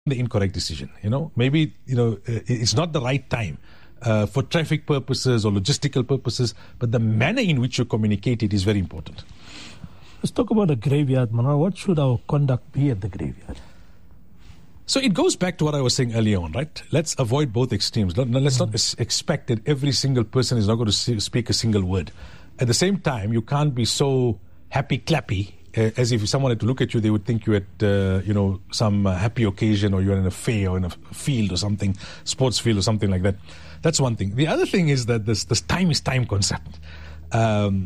the incorrect decision. Maybe it's not the right time for traffic purposes or logistical purposes, but the manner in which you communicate it is very important. Let's talk about the graveyard, Manal. What should our conduct be at the graveyard? So it goes back to what I was saying earlier on, right? Let's avoid both extremes. Let's not expect that every single person is not going to speak a single word. At the same time, you can't be so happy-clappy as if someone had to look at you, they would think you at some happy occasion, or you're in a fair or in a field or something, sports field or something like that. That's one thing. The other thing is that this time is time concept. Time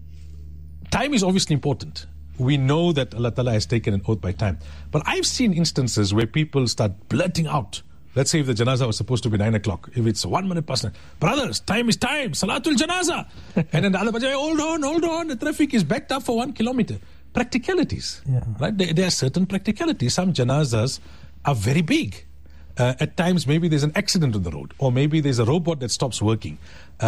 is obviously important. We know that Allah Ta'ala has taken an oath by time. But I've seen instances where people start blurting out. Let's say if the janazah was supposed to be 9 o'clock, if it's 1 minute past 9, brothers, time is time, Salatul Janazah. And then the other person, hold on, the traffic is backed up for 1 kilometer. Practicalities, right? There are certain practicalities. Some janazahs are very big. At times, maybe there's an accident on the road, or maybe there's a robot that stops working,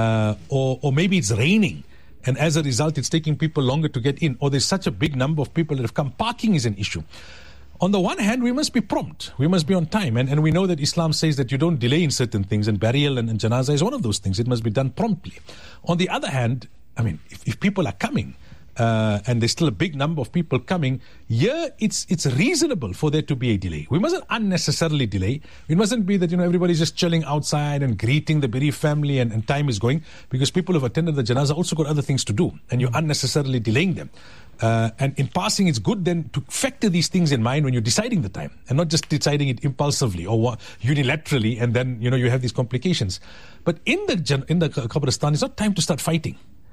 or maybe it's raining, and as a result, it's taking people longer to get in, or there's such a big number of people that have come. Parking is an issue. On the one hand, we must be prompt. We must be on time. And we know that Islam says that you don't delay in certain things, and burial and janazah is one of those things. It must be done promptly. On the other hand, I mean, if people are coming, and there's still a big number of people coming, it's reasonable for there to be a delay. We mustn't unnecessarily delay. It mustn't be that, everybody's just chilling outside and greeting the bereaved family and time is going, because people who have attended the janazah also got other things to do, and you're unnecessarily delaying them. And in passing, it's good then to factor these things in mind when you're deciding the time, and not just deciding it impulsively or unilaterally, and then, you have these complications. But in the Qabristan, it's not time to start fighting.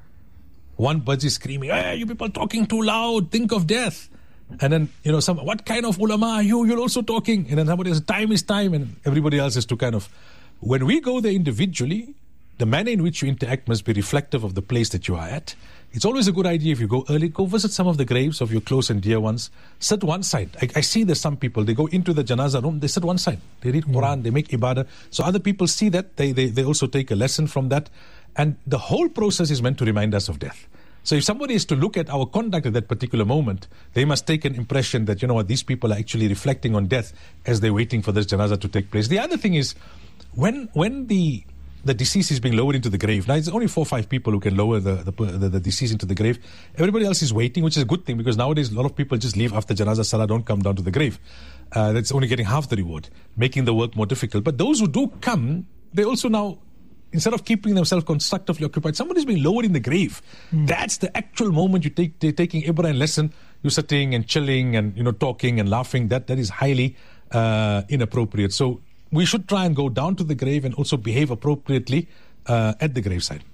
One budgie is screaming, hey, you people talking too loud, think of death. And then, what kind of ulama are you? You're also talking. And then somebody says, time is time. And everybody else is to when we go there individually, the manner in which you interact must be reflective of the place that you are at. It's always a good idea, if you go early, go visit some of the graves of your close and dear ones. Sit one side. I see there's some people, they go into the janazah room, they sit one side. They read Quran, they make ibadah. So other people see that, they also take a lesson from that. And the whole process is meant to remind us of death. So if somebody is to look at our conduct at that particular moment, they must take an impression that, these people are actually reflecting on death as they're waiting for this janazah to take place. The other thing is, when the deceased is being lowered into the grave, now it's only 4 or 5 people who can lower the deceased into the grave. Everybody else is waiting, which is a good thing, because nowadays a lot of people just leave after janazah salah, don't come down to the grave. That's only getting half the reward, making the work more difficult. But those who do come, they also now, instead of keeping themselves constructively occupied, somebody's being lowered in the grave. That's the actual moment you're taking ibrah and lesson. You're sitting and chilling and talking and laughing. That is highly inappropriate. So we should try and go down to the grave and also behave appropriately at the graveside.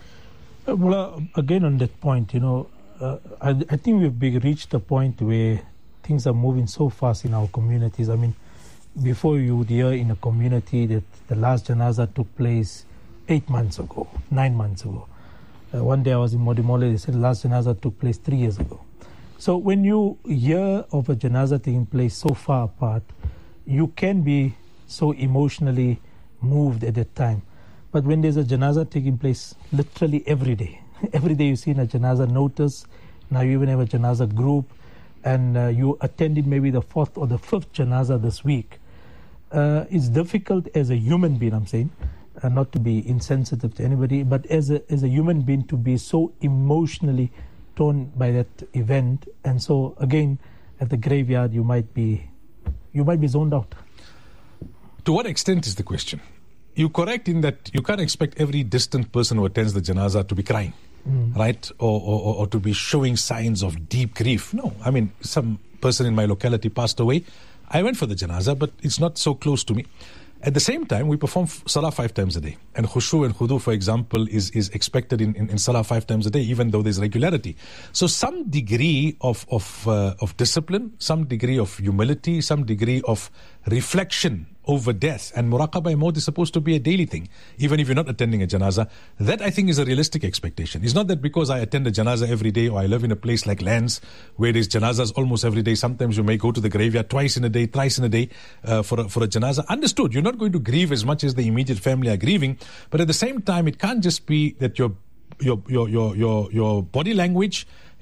Well, again on that point, I think we've reached a point where things are moving so fast in our communities. I mean, before you would hear in a community that the last janazah took place 8 months ago, 9 months ago. One day I was in Modimolle, they said the last janazah took place 3 years ago. So when you hear of a janazah taking place so far apart, you can be so emotionally moved at that time. But when there's a janazah taking place literally every day you see in a janazah notice, now you even have a janazah group, and you attended maybe the 4th or the 5th janazah this week. It's difficult as a human being, I'm saying, not to be insensitive to anybody, but as a human being to be so emotionally torn by that event. And so again, at the graveyard, you might be zoned out. To what extent is the question? You're correct in that you can't expect every distant person who attends the janazah to be crying, right? Or to be showing signs of deep grief. No, I mean, some person in my locality passed away. I went for the janazah, but it's not so close to me. At the same time, we perform salah 5 times a day. And khushu and khudu, for example, is expected in salah 5 times a day, even though there's regularity. So some degree of discipline, some degree of humility, some degree of reflection over death, and muraqabah maut is supposed to be a daily thing, even if you're not attending a janazah. That, I think, is a realistic expectation. It's not that because I attend a janazah every day, or I live in a place like Lens, where there's janazahs almost every day. Sometimes you may go to the graveyard twice in a day, thrice in a day for a janazah. Understood, you're not going to grieve as much as the immediate family are grieving, but at the same time, it can't just be that your body language,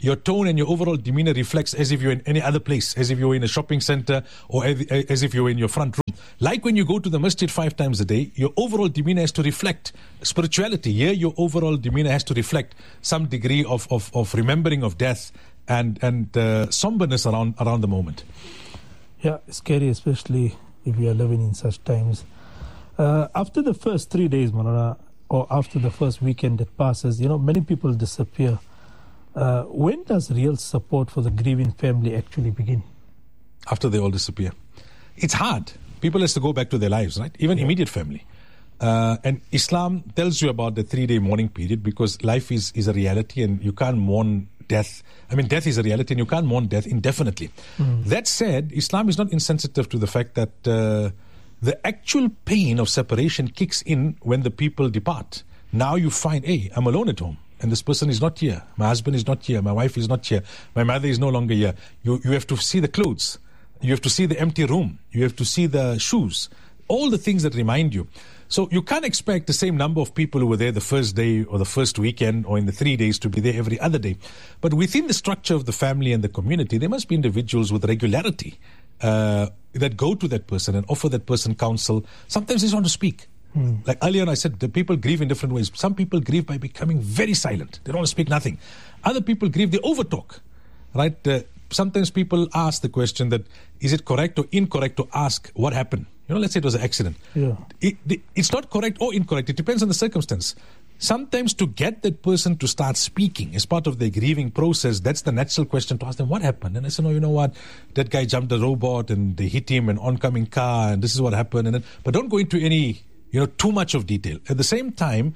your tone and your overall demeanor reflects as if you're in any other place, as if you're in a shopping center or as if you're in your front room. Like when you go to the masjid 5 times a day, your overall demeanor has to reflect spirituality. Here, your overall demeanor has to reflect some degree of remembering of death and somberness around the moment. Yeah, it's scary, especially if we are living in such times. After the first 3 days, Maulana, or after the first weekend that passes, many people disappear. When does real support for the grieving family actually begin? After they all disappear. It's hard. People have to go back to their lives, right? Even immediate family. And Islam tells you about the 3-day mourning period because life is a reality and you can't mourn death. I mean, death is a reality and you can't mourn death indefinitely. That said, Islam is not insensitive to the fact that the actual pain of separation kicks in when the people depart. Now you find, hey, I'm alone at home. And this person is not here. My husband is not here. My wife is not here. My mother is no longer here. You have to see the clothes. You have to see the empty room. You have to see the shoes. All the things that remind you. So you can't expect the same number of people who were there the first day or the first weekend or in the 3 days to be there every other day. But within the structure of the family and the community, there must be individuals with regularity that go to that person and offer that person counsel. Sometimes they just want to speak. Like earlier on I said, the people grieve in different ways. Some people grieve by becoming very silent. They don't want to speak nothing. Other people grieve, they overtalk. Right? Sometimes people ask the question that, is it correct or incorrect to ask what happened? Let's say it was an accident. Yeah. It's not correct or incorrect. It depends on the circumstance. Sometimes to get that person to start speaking as part of their grieving process, that's the natural question to ask them, what happened? And I said, no, you know what? That guy jumped a robot and they hit him, an oncoming car, and this is what happened. But don't go into any, too much of detail. At the same time,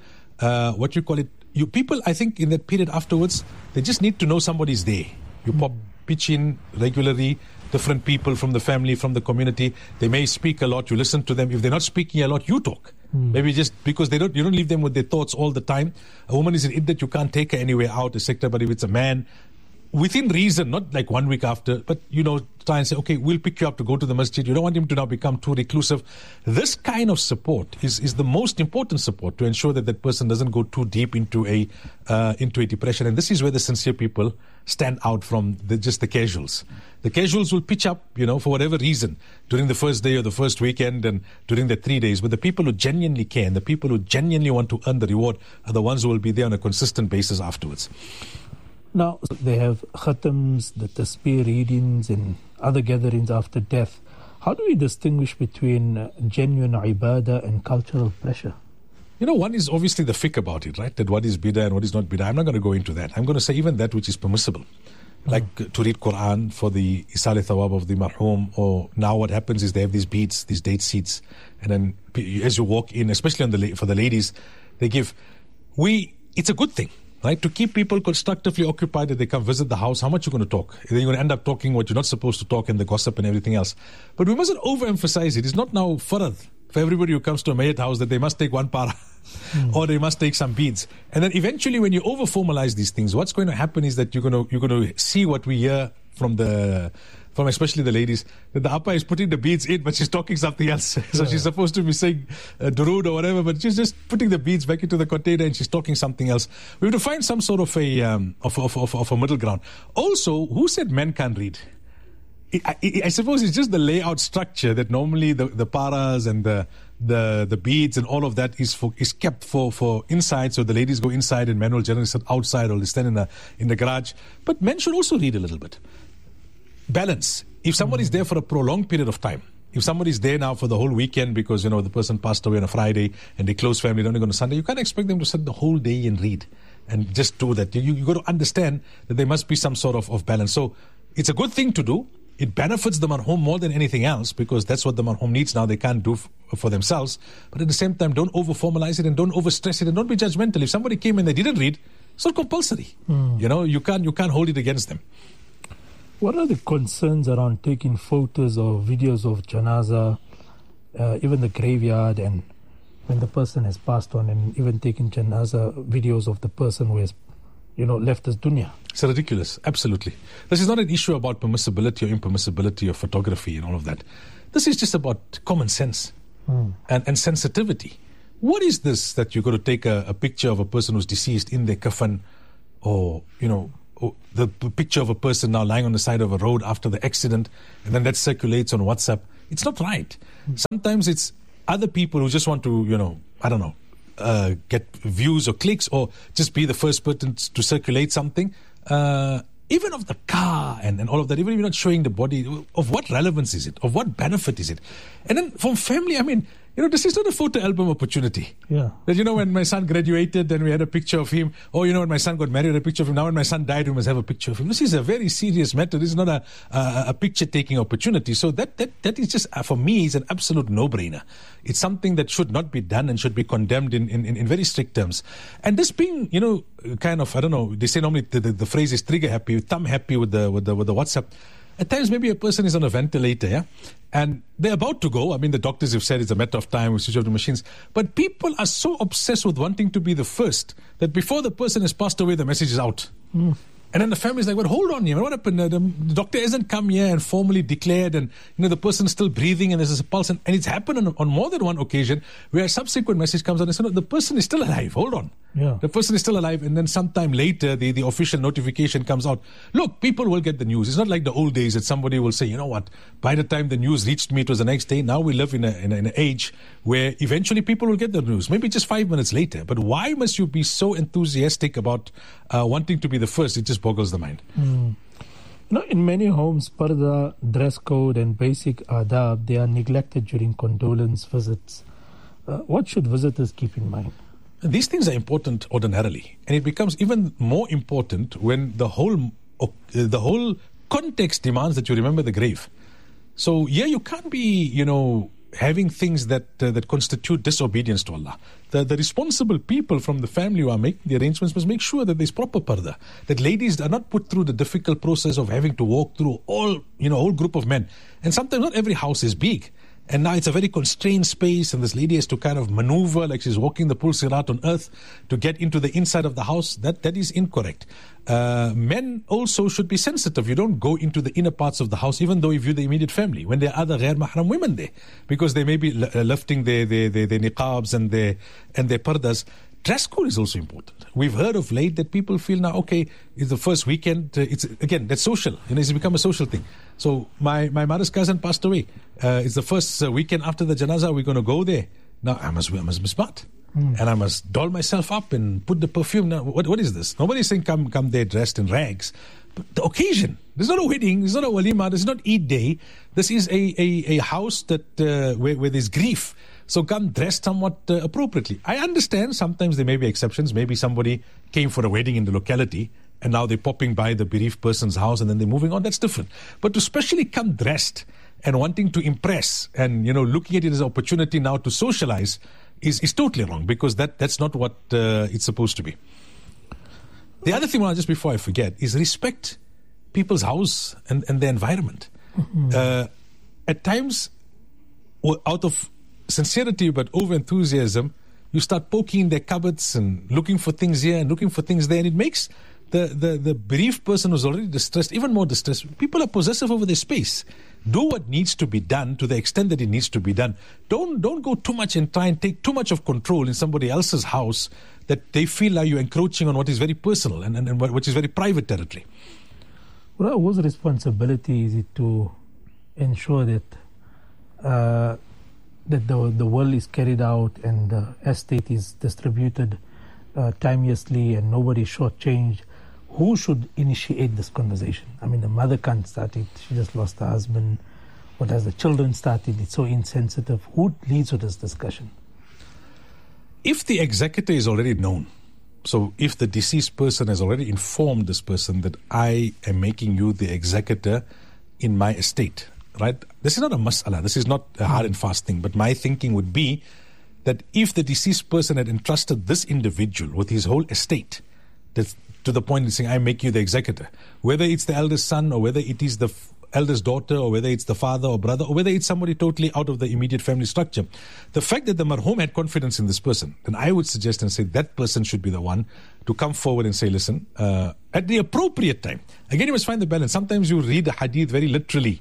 people, I think in that period afterwards, they just need to know somebody's there. You pitch in regularly, different people from the family, from the community. They may speak a lot. You listen to them. If they're not speaking a lot, you talk. Maybe just because you don't leave them with their thoughts all the time. A woman is in iddat, you can't take her anywhere out a sector, but if it's a man, within reason, not like 1 week after, but try and say, okay, we'll pick you up to go to the masjid. You don't want him to now become too reclusive. This kind of support is the most important support to ensure that that person doesn't go too deep into a depression. And this is where the sincere people stand out from just the casuals. The casuals will pitch up, for whatever reason, during the first day or the first weekend and during the 3 days. But the people who genuinely care and the people who genuinely want to earn the reward are the ones who will be there on a consistent basis afterwards. Now, they have khatams, the tasbih readings and other gatherings after death. How do we distinguish between genuine ibadah and cultural pressure? One is obviously the fiqh about it, right? That what is bid'ah and what is not bid'ah. I'm not going to go into that. I'm going to say even that which is permissible. Like to read Quran for the Isal Thawab of the marhum, or now what happens is they have these beads, these date seeds, and then as you walk in, especially for the ladies, they give. It's a good thing, right? To keep people constructively occupied, that they come visit the house. How much you're going to talk? Then you're going to end up talking what you're not supposed to talk and the gossip and everything else. But we mustn't overemphasize it. It's not now farad for everybody who comes to a Mayyat house that they must take one para or they must take some beads. And then eventually when you over formalize these things, what's going to happen is that you're going to see what we hear from especially the ladies, that the appa is putting the beads in, but she's talking something else. So she's supposed to be saying durood or whatever, but she's just putting the beads back into the container and she's talking something else. We have to find some sort of a middle ground. Also, who said men can't read? I suppose it's just the layout structure that normally the paras and the beads and all of that is kept for inside. So the ladies go inside and men will generally sit outside or they stand in the garage. But men should also read a little bit. Balance. If somebody is there for a prolonged period of time, if somebody is there now for the whole weekend because the person passed away on a Friday and they close family, they're only going to Sunday, you can't expect them to sit the whole day and read and just do that. You got to understand that there must be some sort of balance. So it's a good thing to do. It benefits the marhum more than anything else because that's what the marhum needs now. They can't do for themselves. But at the same time, don't over-formalize it and don't over-stress it and don't be judgmental. If somebody came and they didn't read, it's not compulsory. You can't hold it against them. What are the concerns around taking photos or videos of janazah, even the graveyard, and when the person has passed on, and even taking janazah videos of the person who has left this dunya? It's ridiculous, absolutely. This is not an issue about permissibility or impermissibility of photography and all of that. This is just about common sense and sensitivity. What is this that you're going to take a picture of a person who's deceased in their kafan or, the picture of a person now lying on the side of a road after the accident, and then that circulates on WhatsApp. It's not right. Sometimes it's other people who just want to, get views or clicks, or just be the first person to circulate something. Even of the car and all of that, even if you're not showing the body, of what relevance is it? Of what benefit is it? And then from family, this is not a photo album opportunity. Yeah. That, when my son graduated, then we had a picture of him. Or, when my son got married, a picture of him. Now when my son died, we must have a picture of him. This is a very serious matter. This is not a picture-taking opportunity. So that is just, for me, is an absolute no-brainer. It's something that should not be done and should be condemned in very strict terms. And this being, kind of, I don't know, they say normally the phrase is trigger happy, thumb happy with the WhatsApp. At times, maybe a person is on a ventilator, yeah? And they're about to go. The doctors have said it's a matter of time, we switch off the machines. But people are so obsessed with wanting to be the first that before the person has passed away, the message is out. And then the family's like, well, hold on here. What happened? The doctor hasn't come here and formally declared, and the person's still breathing, and there's a pulse. And it's happened on more than one occasion where a subsequent message comes on and says, no, the person is still alive. Hold on. Yeah. The person is still alive. And then sometime later, the official notification comes out. Look, people will get the news. It's not like the old days that somebody will say, you know what, by the time the news reached me, it was the next day. Now we live in an age where eventually people will get the news, maybe just 5 minutes later. But why must you be so enthusiastic about wanting to be the first? It just boggles the mind. In many homes, parda, dress code and basic adab, they are neglected during condolence visits. What should visitors keep in mind? These things are important ordinarily, and it becomes even more important when the whole context demands that you remember the grave. So you can't be, having things that constitute disobedience to Allah. The responsible people from the family who are making the arrangements must make sure that there's proper parda, that ladies are not put through the difficult process of having to walk through a whole group of men. And sometimes not every house is big. And now it's a very constrained space, and this lady has to kind of maneuver like she's walking the Pul Sirat on earth to get into the inside of the house. That is incorrect. Men also should be sensitive. You don't go into the inner parts of the house, even though you view the immediate family, when there are other ghair mahram women there, because they may be lifting their niqabs and their pardas. Dress code is also important. We've heard of late that people feel now, okay, it's the first weekend. That's social. It's become a social thing. So my mother's cousin passed away. It's the first weekend after the janazah. We're going to go there. Now I must be smart, and I must doll myself up and put the perfume. Now what is this? Nobody's saying come there dressed in rags. But the occasion. This is not a wedding. This is not a walima. This is not Eid day. This is a house that where there's grief. So come dressed somewhat appropriately. I understand sometimes there may be exceptions. Maybe somebody came for a wedding in the locality and now they're popping by the bereaved person's house and then they're moving on. That's different. But to especially come dressed and wanting to impress and, looking at it as an opportunity now to socialize is totally wrong, because that's not what it's supposed to be. The other thing, just before I forget, is respect people's house and their environment. At times, out of sincerity but over enthusiasm, you start poking in their cupboards and looking for things here and looking for things there, and it makes the bereaved person who's already distressed even more distressed. People are possessive over their space. Do what needs to be done to the extent that it needs to be done. Don't go too much and try and take too much of control in somebody else's house that they feel like you're encroaching on what is very personal and which is very private territory. Well, whose responsibility is it to ensure that the will is carried out and the estate is distributed timeously and nobody is shortchanged? Who should initiate this conversation? The mother can't start it. She just lost her husband. What has the children started? It's so insensitive. Who leads with this discussion? If the executor is already known, so if the deceased person has already informed this person that I am making you the executor in my estate, right? This is not a mas'ala. This is not a hard and fast thing. But my thinking would be that if the deceased person had entrusted this individual with his whole estate, that's to the point of saying, I make you the executor, whether it's the eldest son or whether it is the eldest daughter or whether it's the father or brother or whether it's somebody totally out of the immediate family structure, the fact that the marhum had confidence in this person, then I would suggest and say that person should be the one to come forward and say, listen, at the appropriate time. Again, you must find the balance. Sometimes you read the hadith very literally,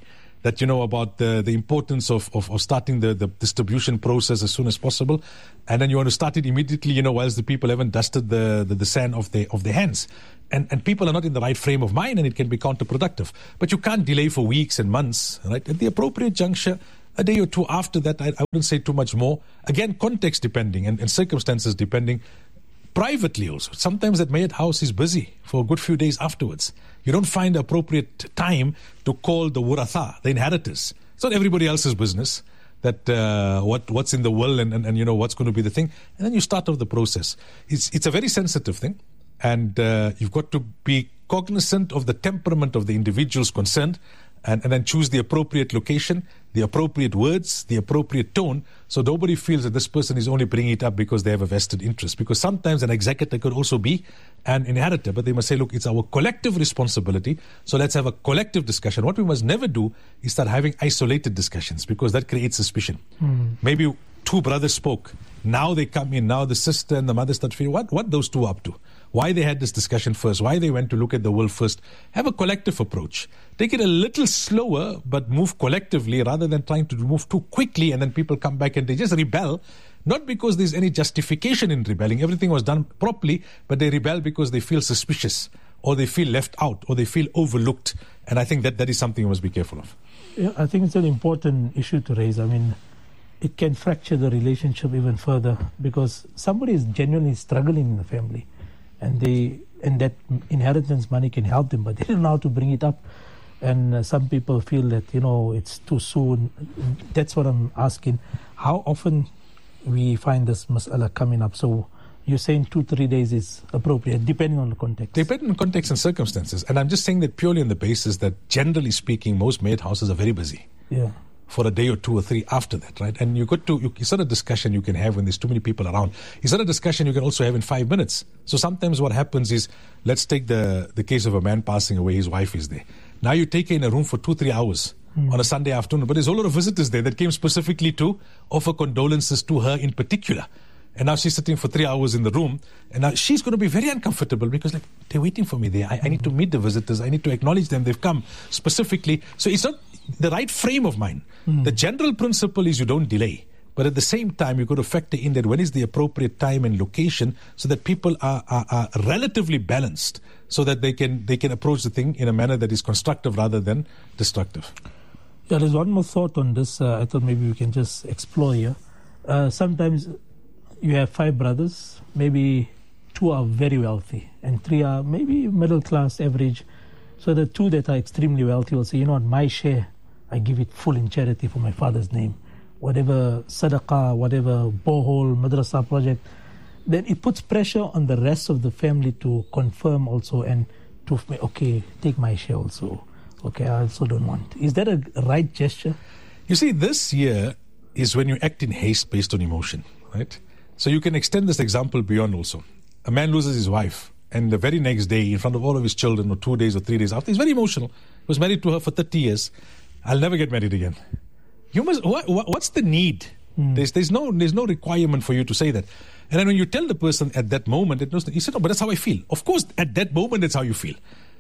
that you know about the importance of starting the distribution process as soon as possible, and then you want to start it immediately, you know, whilst the people haven't dusted the sand off their hands. And people are not in the right frame of mind, and it can be counterproductive. But you can't delay for weeks and months, right? At the appropriate juncture, a day or two after that, I wouldn't say too much more. Again, context depending and circumstances depending. Privately also. Sometimes that Mayat house is busy for a good few days afterwards. You don't find the appropriate time to call the wuratha, the inheritors. It's not everybody else's business that what's in the will and you know what's going to be the thing. And then you start off the process. It's a very sensitive thing. And you've got to be cognizant of the temperament of the individuals concerned and then choose the appropriate location, the appropriate words, the appropriate tone, so nobody feels that this person is only bringing it up because they have a vested interest. Because sometimes an executor could also be an inheritor, but they must say, look, it's our collective responsibility, so let's have a collective discussion. What we must never do is start having isolated discussions, because that creates suspicion. Maybe two brothers spoke. Now they come in. Now the sister and the mother start feeling what those two are up to. Why they had this discussion first. Why they went to look at the will first. Have a collective approach. Take it a little slower, but move collectively rather than trying to move too quickly and then people come back and they just rebel. Not because there's any justification in rebelling. Everything was done properly, but they rebel because they feel suspicious or they feel left out or they feel overlooked. And I think that is something we must be careful of. Yeah, I think it's an important issue to raise. I mean, it can fracture the relationship even further because somebody is genuinely struggling in the family and that inheritance money can help them, but they don't know how to bring it up. And some people feel that, you know, it's too soon. That's what I'm asking. How often we find this mas'ala coming up? So you're saying 2-3 days is appropriate, depending on the context. Depending on context and circumstances. And I'm just saying that purely on the basis that, generally speaking, most maid houses are very busy. Yeah. For a day or 2 or 3 after that, right? And it's not a discussion you can have when there's too many people around. It's not a discussion you can also have in 5 minutes. So sometimes what happens is, let's take the case of a man passing away, his wife is there. Now you take her in a room for 2-3 hours on a Sunday afternoon, but there's a lot of visitors there that came specifically to offer condolences to her in particular. And now she's sitting for 3 hours in the room, and now she's going to be very uncomfortable because, like, they're waiting for me there. I need to meet the visitors. I need to acknowledge them. They've come specifically. So it's not the right frame of mind. The general principle is you don't delay. But at the same time, you've got to factor in that when is the appropriate time and location so that people are relatively balanced so that they can approach the thing in a manner that is constructive rather than destructive. Yeah, there's one more thought on this. I thought maybe we can just explore here. Sometimes you have 5 brothers, maybe 2 are very wealthy and 3 are maybe middle class, average. So the 2 that are extremely wealthy will say, you know what, my share, I give it full in charity for my father's name. Whatever sadaqah, whatever borehole, madrasa project, then it puts pressure on the rest of the family to confirm also and to, okay, take my share also. Okay, I also don't want. Is that a right gesture? You see, this here is when you act in haste based on emotion, right? So you can extend this example beyond also. A man loses his wife, and the very next day, in front of all of his children, or 2 days or 3 days after, he's very emotional. He was married to her for 30 years. I'll never get married again. You must. What's the need? There's no requirement for you to say that. And then when you tell the person at that moment, he said, "No, but that's how I feel." Of course, at that moment, that's how you feel.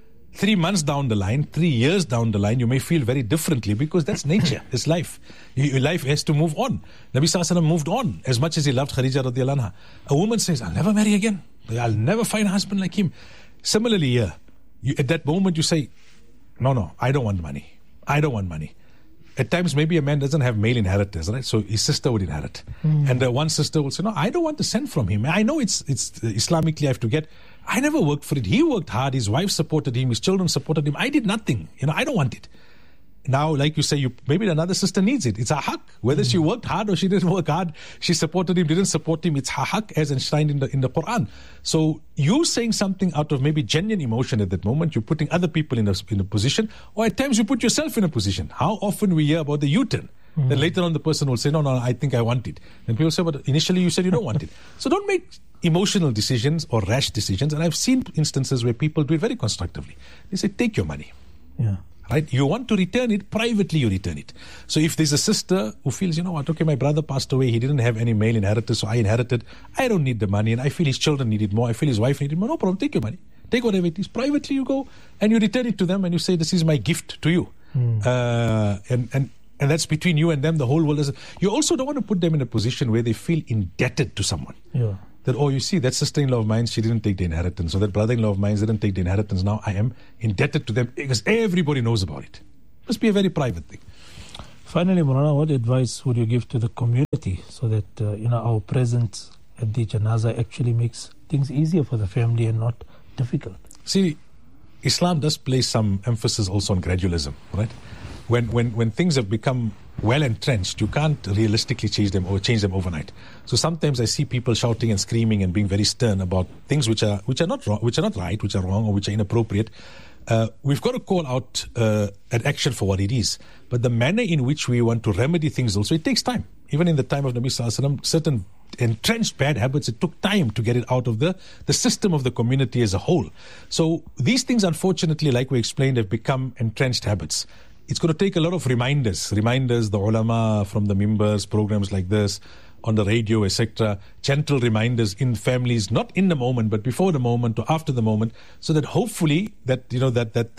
3 months down the line, 3 years down the line, you may feel very differently because that's nature, it's life. Your life has to move on. Nabi Sallallahu Alaihi Wasallam moved on as much as he loved Khadija radiallahu anha. A woman says, "I'll never marry again. I'll never find a husband like him." Similarly here, at that moment you say, no, I don't want money. I don't want money. At times maybe a man doesn't have male inheritors, right? So his sister would inherit. And one sister will say, no, I don't want to send from him. I know it's Islamically I have to get. I never worked for it. He worked hard. His wife supported him. His children supported him. I did nothing. I don't want it. Now, like you say, maybe another sister needs it. It's her haq. Whether she worked hard or she didn't work hard, she supported him, didn't support him, it's her haq as enshrined in the Quran. So you saying something out of maybe genuine emotion at that moment, you're putting other people in a position, or at times you put yourself in a position. How often we hear about the U-turn? Then later on the person will say, no, I think I want it. And people say, but initially you said you don't want it. So don't make emotional decisions or rash decisions. And I've seen instances where people do it very constructively. They say, take your money. Yeah. Right? You want to return it, privately you return it. So if there's a sister who feels, you know what, okay, my brother passed away, he didn't have any male inheritors, so I inherited, I don't need the money, and I feel his children need it more, I feel his wife needed more, no problem, take your money. Take whatever it is. Privately you go and you return it to them and you say, this is my gift to you. And that's between you and them. The whole world is. You also don't want to put them in a position where they feel indebted to someone. Yeah. That, oh, you see, that sister-in-law of mine, she didn't take the inheritance. Or that brother-in-law of mine didn't take the inheritance. Now I am indebted to them because everybody knows about it. It must be a very private thing. Finally, Maulana, what advice would you give to the community so that our presence at the janazah actually makes things easier for the family and not difficult? See, Islam does place some emphasis also on gradualism, right? When things have become well entrenched, you can't realistically change them overnight. So sometimes I see people shouting and screaming and being very stern about things which are not wrong, which are not right, which are wrong, or which are inappropriate. We've got to call out an action for what it is. But the manner in which we want to remedy things also, it takes time. Even in the time of Nabi Sallallahu Alaihi Wasallam, certain entrenched bad habits, it took time to get it out of the system of the community as a whole. So these things, unfortunately, like we explained, have become entrenched habits. It's going to take a lot of reminders, the ulama from the mimbars, programs like this, on the radio, etc., gentle reminders in families, not in the moment, but before the moment or after the moment, so that hopefully that the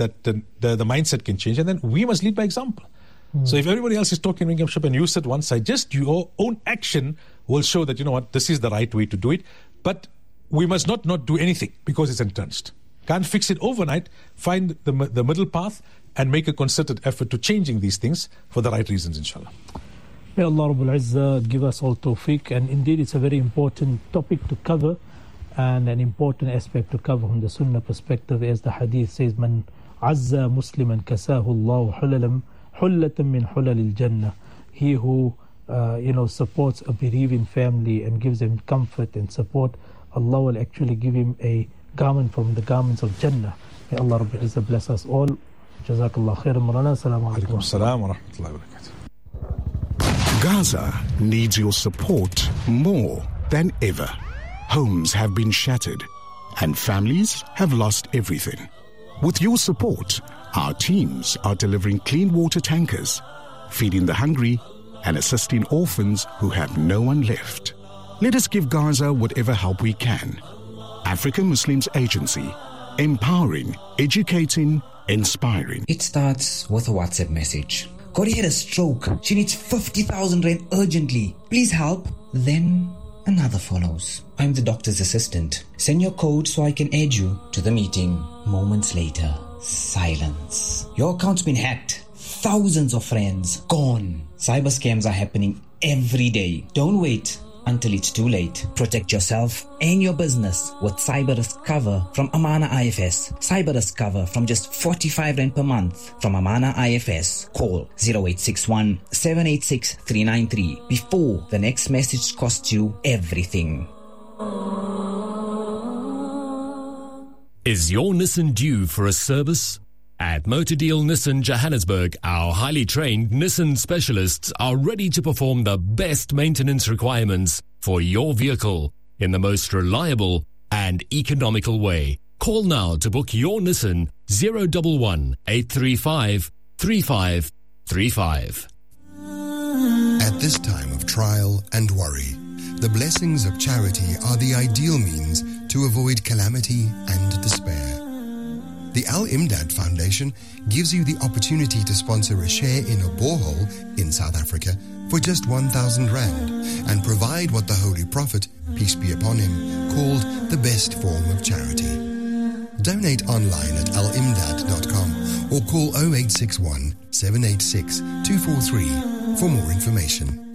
mindset can change, and then we must lead by example. So if everybody else is talking Ringhamship and you sit one side, just your own action will show that, this is the right way to do it. But we must not do anything because it's entrenched. Can't fix it overnight. Find the middle path and make a concerted effort to changing these things for the right reasons, inshallah. May Allah Rabbul Izzah give us all tawfiq. And indeed, it's a very important topic to cover and an important aspect to cover from the Sunnah perspective, as the hadith says, Man azza musliman kasahu Allahu hullatan min hulal al-jannah. He who supports a bereaving family and gives them comfort and support, Allah will actually give him a garment from the garments of Jannah. May Allah Rabbul Izzah bless us all. Jazakallah khairan Maulana. Assalamu alaikum. Assalam wa rahmatullahi wa barakatuh. Gaza needs your support more than ever. Homes have been shattered and families have lost everything. With your support, our teams are delivering clean water tankers, feeding the hungry and assisting orphans who have no one left. Let us give Gaza whatever help we can. African Muslims Agency, empowering, educating, inspiring. It starts with a WhatsApp message. Corey had a stroke. She needs 50,000 rand urgently. Please help. Then another follows. I'm the doctor's assistant. Send your code so I can add you to the meeting. Moments later, silence. Your account's been hacked. Thousands of friends gone. Cyber scams are happening every day. Don't wait until it's too late. Protect yourself and your business with cyber risk cover from Amana IFS. Cyber risk cover from just 45 Rand per month from Amana IFS. Call 0861 786 393 before the next message costs you everything. Is your Nissan due for a service? At Motor Deal Nissan Johannesburg, our highly trained Nissan specialists are ready to perform the best maintenance requirements for your vehicle in the most reliable and economical way. Call now to book your Nissan 011 835 3535. At this time of trial and worry, the blessings of charity are the ideal means to avoid calamity and despair. The Al-Imdad Foundation gives you the opportunity to sponsor a share in a borehole in South Africa for just 1,000 Rand and provide what the Holy Prophet, peace be upon him, called the best form of charity. Donate online at alimdad.com or call 0861 786 243 for more information.